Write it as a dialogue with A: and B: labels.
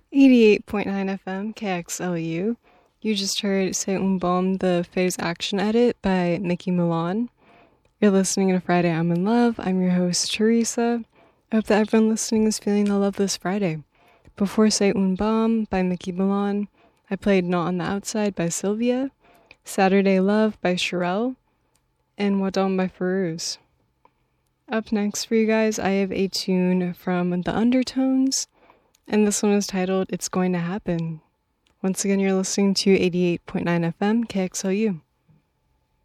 A: 88.9 FM KXLU. You just heard C'est un Bomb, the Phase Action Edit by Mickey Milan. You're listening to Friday I'm in Love. I'm your host, Teresa. I hope that everyone listening is feeling the love this Friday. Before C'est un Bomb by Mickey Milan, I played Not on the Outside by Sylvia, Saturday Love by Sherelle, and Wadon by Feroz. Up next for you guys, I have a tune from The Undertones, and this one is titled It's Going to Happen. Once again, you're listening to 88.9 FM KXLU.